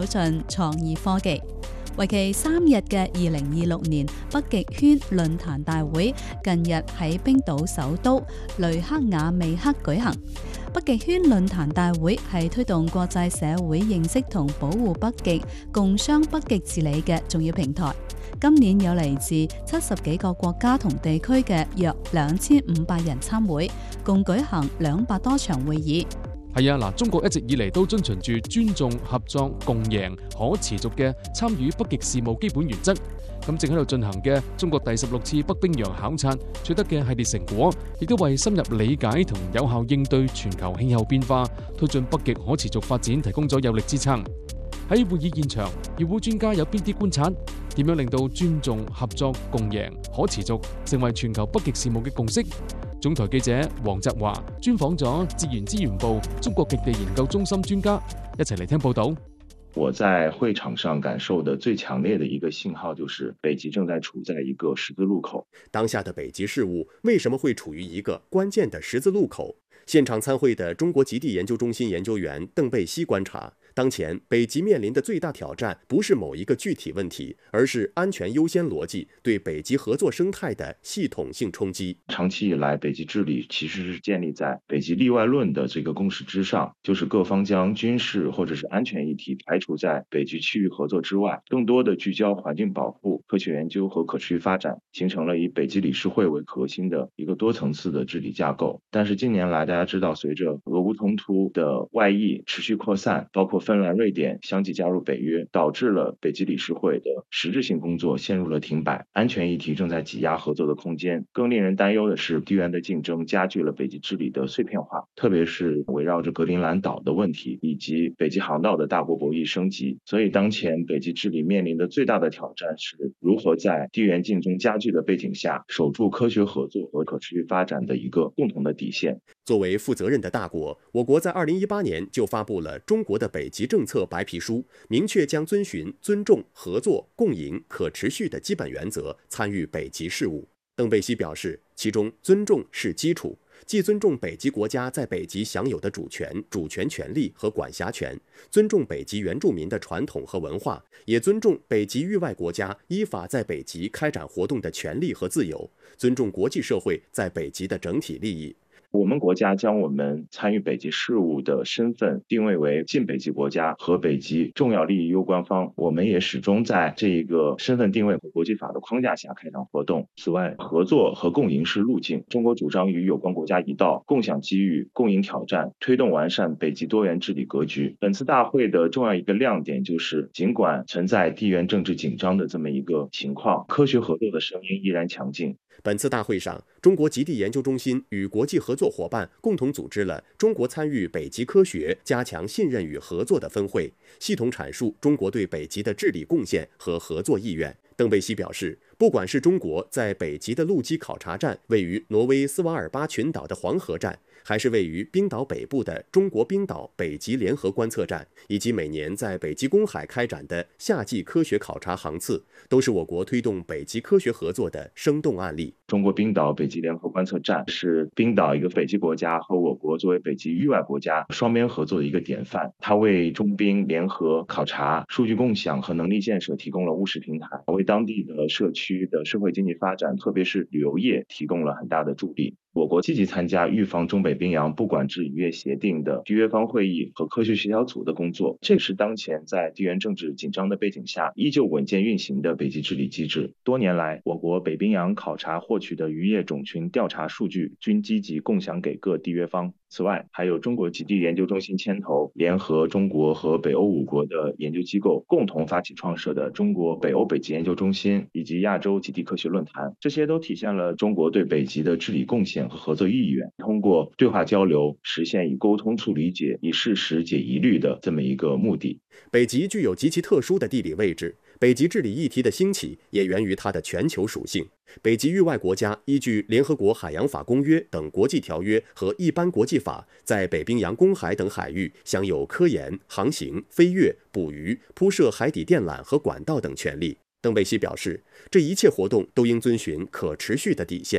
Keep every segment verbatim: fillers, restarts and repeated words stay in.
走進創意科技。為期三日嘅二零二六年北極圈論壇大會近日喺冰島首都雷克雅未克舉行。北極圈論壇大會係推動國際社會認識同保護北極、共商北極治理嘅重要平台。今年有嚟自七十幾個國家同地區嘅約兩千五百人參會，共舉行兩百多場會議。 係啊，嗱，中國一直以嚟都遵循住尊重、合作、共贏、可持續嘅參與北極事務基本原則。咁正喺度進行嘅中國第十六次北冰洋考察取得嘅系列成果，亦都為深入理解同有效應對全球氣候變化、推進北極可持續發展提供咗有力支撐。喺會議現場，與會專家有邊啲觀察？點樣令到尊重、合作、共贏、可持續成為全球北極事務嘅共識？總台記者黃澤華專訪咗自然資源部中國極地研究中心專家，一齊嚟聽報道。 我在會場上感受的最強烈的一個信號就是北極正在處在一個十字路口。 當下的北極事務為什麼會處於一個關鍵的十字路口？現場參會的中國極地研究中心研究員鄧貝希觀察，當前北極面臨的最大挑戰不是某一個具體問題，而是安全優先邏輯對北極合作生態的系統性衝擊。 長期以來，北極治理其實是建立在北極例外論的這個共識之上，就是各方將軍事或者是安全議題排除在北極區域合作之外，更多的聚焦環境保護、科學研究和可持續發展，形成了以北極理事會為核心的一個多層次的治理架構。但是近年來，大家知道，隨着俄烏衝突的外溢持續擴散，包括芬蘭、瑞典相繼加入北約，導致了北極理事會的實質性工作陷入了停擺，安全議題正在擠壓合作的空間。更令人擔憂的是，地緣的競爭加劇了北極治理的碎片化，特別是圍繞着格陵蘭島的問題以及北極航道的大國博弈升級。所以當前北極治理面臨的最大的挑戰是如何在地緣競爭加劇的背景下，守住科學合作和可持續發展的一個共同的底線。 作為負責任的大國，我國在二零一八年就發布了中國的北極政策白皮書，明確將遵循尊重、合作、共贏、可持續的基本原則參與北極事務。鄧貝希表示，其中尊重是基礎，既尊重北極國家在北極享有的主權、主權權利和管轄權，尊重北極原住民的傳統和文化，也尊重北極域外國家依法在北極開展活動的權利和自由，尊重國際社會在北極的整體利益。 我們國家將我們參與北極事務的身份定位為近北極國家和北極重要利益攸關方，我們也始終在這一個身份定位和國際法的框架下開展活動。此外，合作和共贏是路徑，中國主張與有關國家一道，共享機遇，共贏挑戰，推動完善北極多元治理格局。本次大會的重要一個亮點就是，儘管存在地緣政治緊張的這麼一個情況，科學合作的聲音依然強勁。 本次大會上，中國極地研究中心與國際合作夥伴共同組織了中國參與北極科學、加強信任與合作的分會，系統闡述中國對北極的治理貢獻和合作意願。鄧貝希表示，不管是中國在北極的陸基考察站位於挪威斯瓦爾巴群島的黃河站，還是位於冰島北部的中國冰島北極聯合觀測站，以及每年在北極公海開展的夏季科學考察航次，都是我國推動北極科學合作的生動案例。 中國冰島北極聯合觀測站是冰島一個北極國家和我國作為北極域外國家雙邊合作的一個典範，它為中冰聯合考察、數據共享和能力建設提供了務實平台，為當地的社區的社會經濟發展，特別是旅遊業提供了很大的助力。我國積極參加預防中北冰洋不管制漁業協定的締約方會議和科學協調組的工作，這是當前在地緣政治緊張的背景下依舊穩健運行的北極治理機制。多年來，我國北冰洋考察獲取的漁業種群調查數據均積極共享給各締約方。此外，還有中國極地研究中心牽頭，聯合中國和北歐五國的研究機構共同發起創設的中國北歐北極研究中心以及亞洲極地科學論壇，這些都體現了中國對北極的治理貢獻和合作意願，通過對話交流實現以溝通促理解、以事實解疑慮的這麼一個目的。 北極具有極其特殊的地理位置，北極治理議題的興起也源於它的全球屬性。北極域外國家依據聯合國海洋法公約等國際條約和一般國際法，在北冰洋公海等海域享有科研、航行、飛越、捕魚、鋪設海底電纜和管道等權利。鄧貝希表示，這一切活動都應遵循可持續的底線。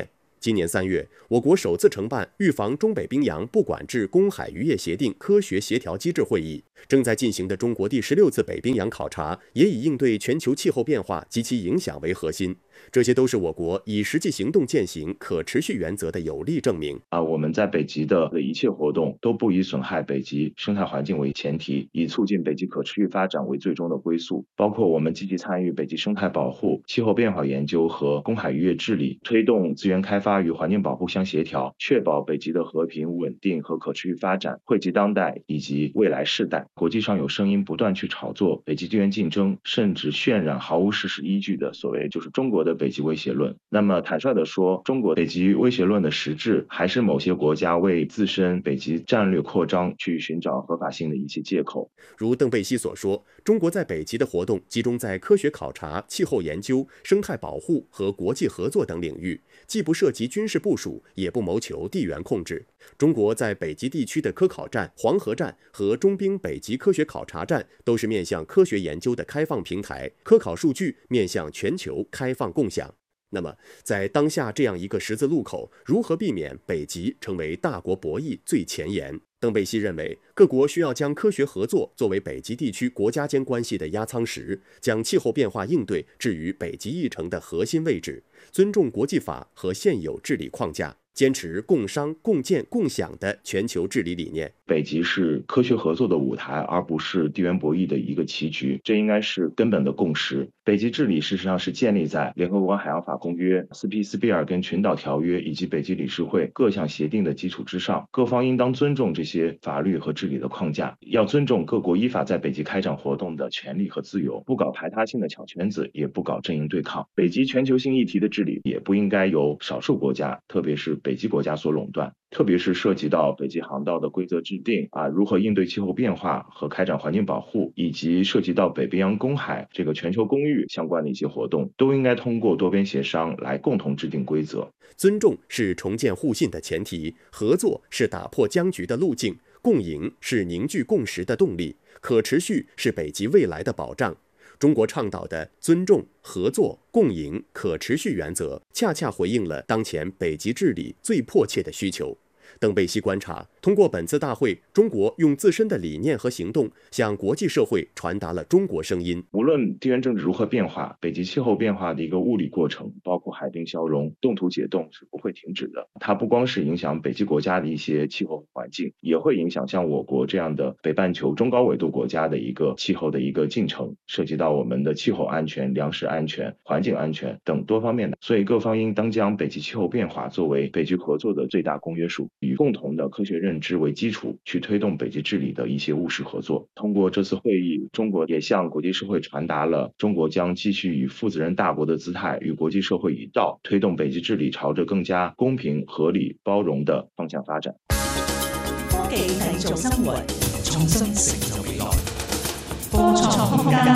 今年三月，我国首次承办预防中北冰洋不管制公海渔业协定科学协调机制会议。正在进行的中国第十六次北冰洋考察，也以应对全球气候变化及其影响为核心。这些都是我国以实际行动践行可持续原则的有力证明。 啊，我们在北极的一切活动都不以损害北极生态环境为前提，以促进北极可持续发展为最终的归宿。包括我们积极参与北极生态保护、气候变化研究和公海渔业治理，推动资源开发与环境保护相协调，确保北极的和平、稳定和可持续发展，惠及当代以及未来世代。国际上有声音不断去炒作北极资源竞争，甚至渲染毫无事实依据的所谓就是中国的北极威胁论。那么坦率地说，中国北极威胁论的实质还是某些国家为自身北极战略扩张去寻找合法性的一些借口。 如邓贝西所说，中国在北极的活动集中在科学考察、气候研究、生态保护和国际合作等领域，既不涉及军事部署，也不谋求地缘控制。中国在北极地区的科考站、黄河站和中冰北极科学考察站都是面向科学研究的开放平台，科考数据面向全球开放共享。那么，在当下这样一个十字路口，如何避免北极成为大国博弈最前沿？邓贝西认为，各国需要将科学合作作为北极地区国家间关系的压舱石，将气候变化应对置于北极议程的核心位置，尊重国际法和现有治理框架，坚持共商、共建、共享的全球治理理念。 北极是科学合作的舞台，而不是地缘博弈的一个棋局，这应该是根本的共识。北极治理事实上是建立在联合国海洋法公约、斯皮斯比尔根群岛条约以及北极理事会各项协定的基础之上，各方应当尊重这些法律和治理的框架，要尊重各国依法在北极开展活动的权利和自由，不搞排他性的抢圈子，也不搞阵营对抗。北极全球性议题的治理也不应该由少数国家，特别是北极国家所垄断。特别是涉及到北极航道的规则制定啊，如何应对气候变化和开展环境保护，以及涉及到北冰洋公海这个全球公域相关的一些活动，都应该通过多边协商来共同制定规则。 尊重是重建互信的前提，合作是打破僵局的路径，共赢是凝聚共识的动力，可持续是北极未来的保障。中国倡导的尊重、合作、共赢、可持续原则，恰恰回应了当前北极治理最迫切的需求。邓贝西观察，通过本次大会，中国用自身的理念和行动向国际社会传达了中国声音。 无论地缘政治如何变化，北极气候变化的一个物理过程，包括海冰消融、冻土解冻是不会停止的。它不光是影响北极国家的一些气候环境，也会影响像我国这样的北半球中高纬度国家的一个气候的一个进程，涉及到我们的气候安全、粮食安全、环境安全等多方面的。所以各方应当将北极气候变化作为北极合作的最大公约数，以共同的科学认知为基础，去推动北极治理的一些务实合作。通过这次会议，中国也向国际社会传达了中国将继续以负责任大国的姿态与国际社会一道，推动北极治理朝着更加公平、合理、包容的方向發展。 科技製造生活，創新成就未來。科創空間。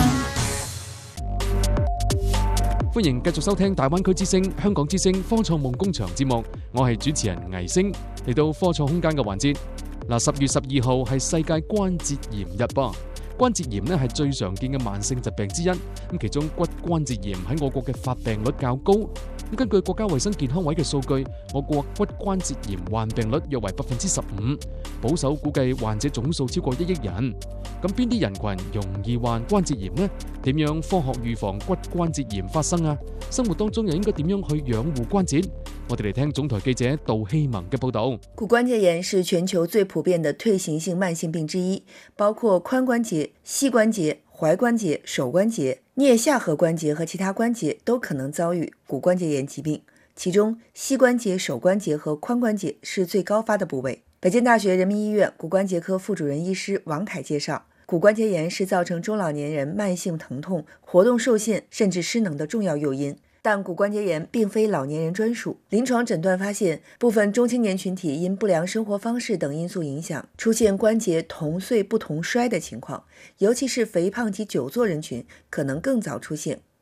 歡迎繼續收聽大灣區之聲、香港之聲科創夢工場節目，我係主持人倪星。嚟到科創空間嘅環節，嗱，十月十二號係世界關節炎日噃。關節炎咧係最常見嘅慢性疾病之一，咁其中骨關節炎喺我國嘅發病率較高。咁根據國家衛生健康委嘅數據，我國骨關節炎患病率約為百分之十五，保守估計患者總數超過一億人。咁邊啲人群容易患關節炎呢？點樣科學預防骨關節炎發生啊？生活當中又應該點樣去養護關節？我哋嚟聽總台記者杜希萌嘅報導。 骨關節炎是全球最普遍的退行性慢性病之一，包括髖關節、膝關節、踝關節、手關節、顳下頜關節和其他關節都可能遭遇骨關節炎疾病，其中膝關節、手關節和髖關節是最高發的部位。北京大學人民醫院骨關節科副主任醫師王凱介紹，骨關節炎是造成中老年人慢性疼痛、活動受限甚至失能的重要誘因。但骨關節炎並非老年人專屬，臨床診斷發現，部分中青年群體因不良生活方式等因素影響，出現關節同歲不同衰的情況，尤其是肥胖及久坐人群可能更早出現骨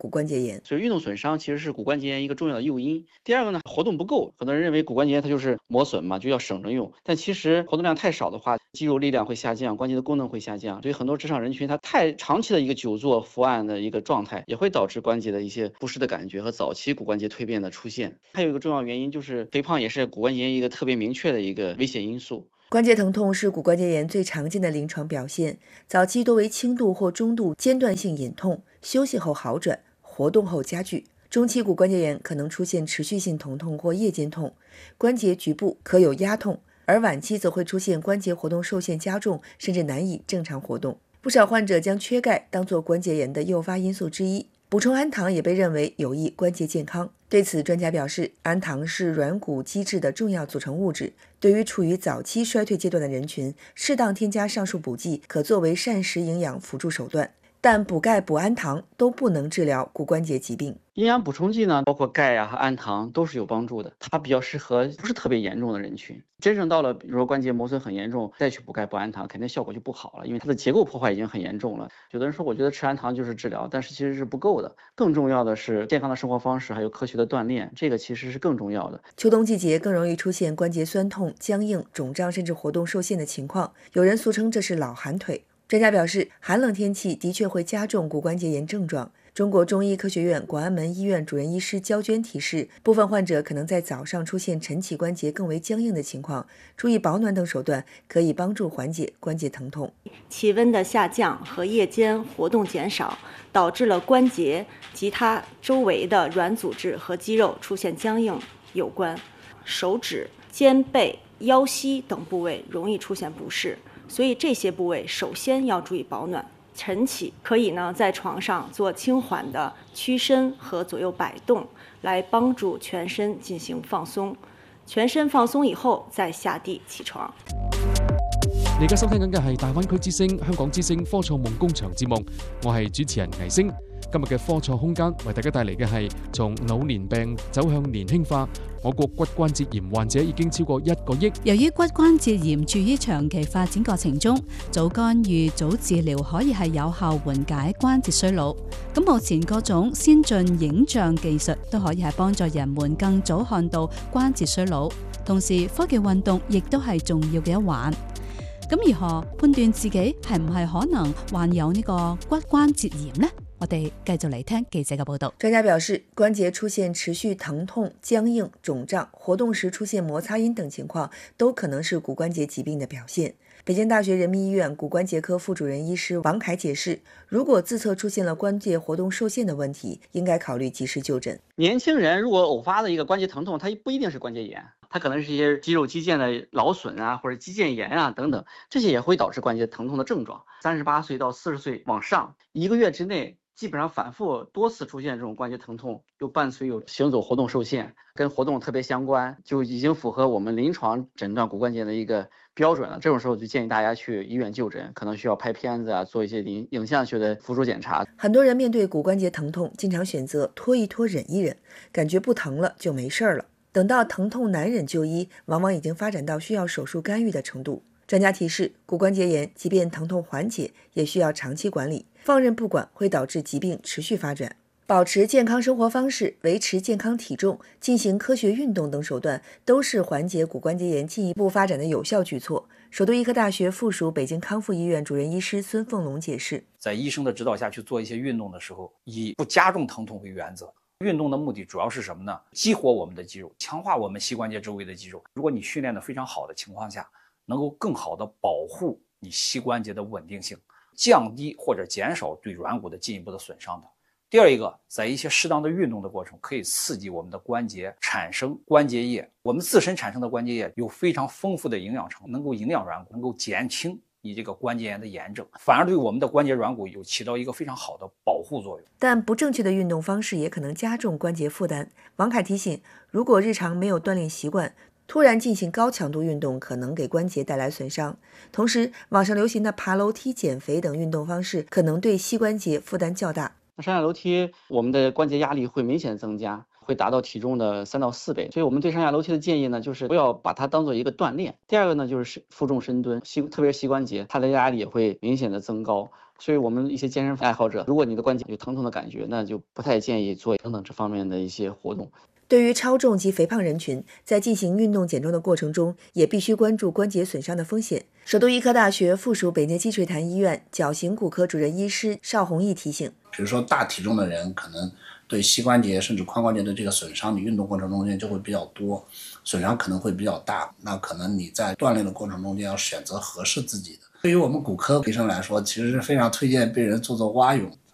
骨关节炎。 所以运动损伤其实是骨关节炎一个重要的诱因。第二个呢，活动不够，很多人认为骨关节炎它就是磨损嘛，就要省着用。但其实活动量太少的话，肌肉力量会下降，关节的功能会下降。所以很多职场人群他太长期的一个久坐伏案的一个状态，也会导致关节的一些不适的感觉和早期骨关节蜕变的出现。还有一个重要原因就是肥胖也是骨关节炎一个特别明确的一个危险因素。 关节疼痛是骨关节炎最常见的临床表现，早期多为轻度或中度间断性隐痛，休息后好转，活动后加剧。中期骨关节炎可能出现持续性疼痛或夜间痛，关节局部可有压痛，而晚期则会出现关节活动受限加重，甚至难以正常活动。不少患者将缺钙当作关节炎的诱发因素之一，补充氨糖也被认为有益关节健康。对此，专家表示，氨糖是软骨基质的重要组成物质，对于处于早期衰退阶段的人群，适当添加上述补剂可作为膳食营养辅助手段。但补钙、补氨糖都不能治疗骨关节疾病。 营养补充剂呢，包括钙啊和氨糖都是有帮助的，它比较适合不是特别严重的人群。真正到了比如说关节磨损很严重，再去补钙补氨糖，肯定效果就不好了，因为它的结构破坏已经很严重了。有的人说我觉得吃氨糖就是治疗，但是其实是不够的。更重要的是健康的生活方式，还有科学的锻炼，这个其实是更重要的。 秋冬季节更容易出现关节酸痛、僵硬、肿胀甚至活动受限的情况，有人俗称这是老寒腿。专家表示，寒冷天气的确会加重骨关节炎症状。中国中医科学院广安门医院主任医师焦娟提示，部分患者可能在早上出现晨起关节更为僵硬的情况，注意保暖等手段可以帮助缓解关节疼痛。 气温的下降和夜间活动减少，导致了关节及它周围的软组织和肌肉出现僵硬有关。手指、肩背、腰膝等部位容易出现不适，所以这些部位首先要注意保暖。晨起可以呢在床上做轻缓的屈伸和左右摆动，来帮助全身进行放鬆。全身放鬆以後，再下地起床。 你而家收聽緊嘅係大灣區之聲、香港之聲科創夢工場節目，我係主持人倪星。今日嘅科創空間為大家帶嚟嘅係從老年病走向年輕化。我國骨關節炎患者已經超過一個億。 由於骨關節炎處於長期發展過程中，早干預、早治療可以係有效緩解關節衰老。咁目前各種先進影像技術都可以係幫助人們更早看到關節衰老。同時，科技運動亦都係重要嘅一環。咁如何判斷自己係唔係可能患有呢個骨關節炎呢？我哋繼續嚟聽記者嘅報導。 專家表示，關節出現持續疼痛、僵硬、腫脹，活動時出現摩擦音等情況，都可能是骨關節疾病的表現。北京大學人民醫院骨關節科副主任醫師王凱解釋，如果自測出現了關節活動受限的問題，應該考慮及時就診。 年輕人如果偶發的一個關節疼痛，它不一定是關節炎，它可能是一些肌肉肌腱的勞損啊，或者肌腱炎啊等等，這些也會導致關節疼痛的症狀。三十八歲到四十歲往上，一個月之內基本上反复多次出現這種關節疼痛，又伴隨有行走活動受限，跟活動特別相關，就已經符合我們臨床診斷骨關節的一個標準了。這種時候就建議大家去醫院就診，可能需要拍片子啊，做一些影影像學的輔助檢查。 很多人面對骨關節疼痛，經常選擇拖一拖、忍一忍，感覺不疼了就沒事了。等到疼痛難忍就醫，往往已經發展到需要手術干預的程度。專家提示，骨關節炎即便疼痛緩解，也需要長期管理，放任不管會導致疾病持續發展。保持健康生活方式、維持健康體重、進行科學運動等手段，都是緩解骨關節炎進一步發展的有效舉措。首都醫科大學附屬北京康復醫院主任醫師孫鳳龍解釋， 在醫生的指導下去做一些運動的時候，以不加重疼痛為原則。運動的目的主要是什麼呢？激活我們的肌肉，強化我們膝關節周圍的肌肉。如果你訓練得非常好的情況下，能夠更好的保護你膝關節的穩定性，降低或者減少對軟骨的進一步的損傷的。第二一個，在一些適當的運動的過程，可以刺激我們的關節產生關節液。我們自身產生的關節液有非常豐富的營養成分，能夠營養軟骨，能夠減輕你這個關節炎的炎症，反而對我們的關節軟骨有起到一個非常好的保護作用。 但不正確的運動方式也可能加重關節負擔。王凱提醒，如果日常沒有鍛鍊習慣，突然進行高強度運動可能給關節帶來損傷。同時，網上流行的爬樓梯、減肥等運動方式可能對膝關節負擔較大。 上下樓梯，我們的關節壓力會明顯增加，會達到體重的三到四倍。所以我們對上下樓梯的建議呢，就是不要把它當做一個鍛鍊。第二個呢，就是負重深蹲，膝特別是膝關節，它的壓力也會明顯的增高。 所以我们一些健身爱好者，如果你的关节有疼痛的感觉，那就不太建议做等等这方面的一些活动。 对于超重及肥胖人群，在进行运动减重的过程中，也必须关注关节损伤的风险。首都医科大学附属北内积水潭医院矫形骨科主任医师邵宏毅提醒， 比如说大体重的人，可能对膝关节甚至髋关节的这个损伤，你运动过程中间就会比较多，损伤可能会比较大，那可能你在锻炼的过程中间要选择合适自己的。对于我们骨科医生来说，其实是非常推荐病人做做蛙泳。